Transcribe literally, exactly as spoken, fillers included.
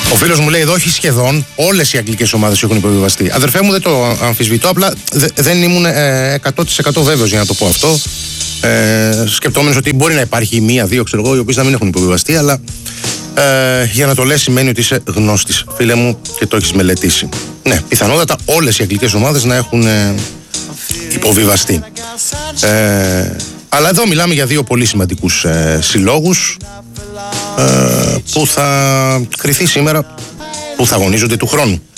Ο φίλος μου λέει εδώ, όχι σχεδόν, όλες οι αγγλικές ομάδες έχουν υποβιβαστεί. Αδερφέ μου, δεν το αμφισβητώ, απλά δε, δεν ήμουν ε, εκατό τοις εκατό βέβαιος για να το πω αυτό. Ε, σκεπτόμενος ότι μπορεί να υπάρχει μία, δύο, ξέρω εγώ, οι οποίες να μην έχουν υποβιβαστεί, αλλά ε, για να το λες σημαίνει ότι είσαι γνώστης, φίλε μου, και το έχεις μελετήσει. Ναι, πιθανότατα όλες οι αγγλικές ομάδες να έχουν ε, υποβιβαστεί. Ε, αλλά εδώ μιλάμε για δύο πολύ σημαντικούς ε, συλλόγους ε, που θα κριθεί σήμερα, που θα αγωνίζονται του χρόνου.